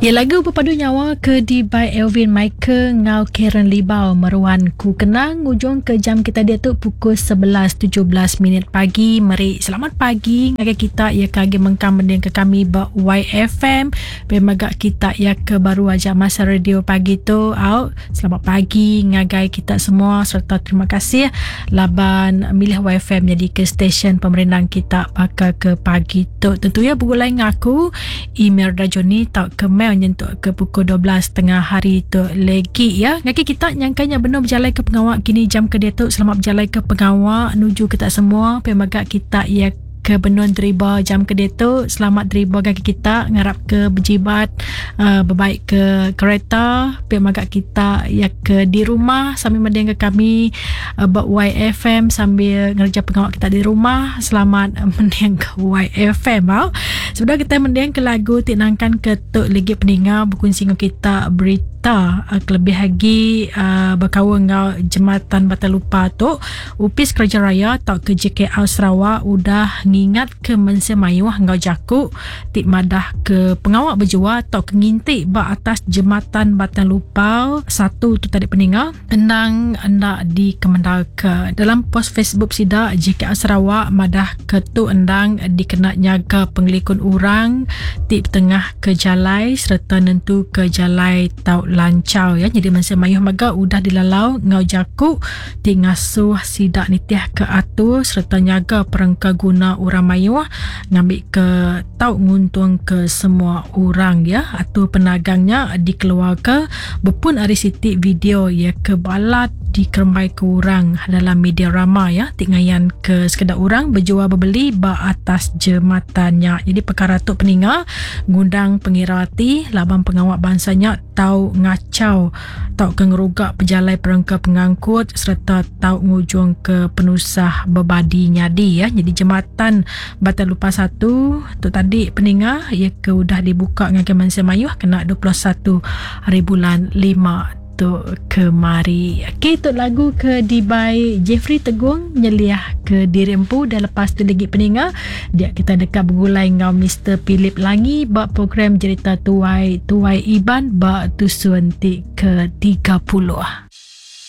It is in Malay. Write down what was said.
Ya, lagu berpadu nyawa ke di by Elvin Michael ngau Karen Libau meruan ku kenang ujung ke jam kita dia tu pukul 11.17 minit pagi. Mari selamat pagi ngagai kita ya kage mengkam mending ke kami ba YFM pemagak kita ya ke baru aja masa radio pagi tu out. Selamat pagi ngagai kita semua serta terima kasih laban milih YFM jadi ke stesen pemerintah kita bakal ke pagi tu. Tentu ya buku lain ngaku email Rajoni tak ke menyentuh ke pukul 12 tengah hari tu lagi ya. Ngaki kita nyangkanya benar berjalan ke pengawak kini jam ke dia tu selamat berjalan ke pengawak nuju kita semua pemagak kita ya ke benun deriba jam ke dia tu selamat deriba kaki kita ngarap ke berjibat berbaik ke kereta pemagak kita ya ke di rumah sambil mendengar kami buat YFM sambil ngerja pengawak kita di rumah selamat mendengar YFM sebenarnya kita mendengar ke lagu tinangkan ke tok lagi pendengar berkongsi dengan kita berita kelebih lagi berkawan ngau jembatan Batalupa tu upis kerja raya tak ke JKL Sarawak udah ingat ke mensemayuh ngau jaku tik madah ke pengawak berjua atau kengintik ba atas jembatan Batalupa satu tu tadi pendengar endang hendak dikemendal ke dalam post Facebook sida JKL Sarawak madah ke tu endang dikena nyaga pengelikun orang tik tengah ke jalai serta nentu ke jalai tau lancau ya jadi mensemayuh maga udah dilalau ngau jaku tik ngasuh sida nitiah ke atur serta nyaga perangka guna orang mayuh ngambil ke tau nguntung ke semua orang ya atau penagangnya dikeluarkan berpun hari sitik video ya ke balat dikerembai ke orang dalam media ramai ya tingayan ke sekedar orang berjual berbeli ba atas jembatannya jadi perkara tu peninga ngundang pengirati labang pengawak bangsanya tau ngacau tau ke ngerugak pejalai perangka pengangkut serta tau ngujung ke penusah berbadi nyadi ya jadi jembatan Batalupa 1 tu tadi peninga ya ke udah dibuka dengan Kementerian Mayuh kena 21 hari bulan 5 tu kemari. Okey, tu lagu ke di by Jeffrey Tegung nyeliah ke diri empu dan lepas tu lagi peninga dia kita dekat bergulai ngau Mr. Philip Langi bak program cerita tuai Iban bak tusun ke 30.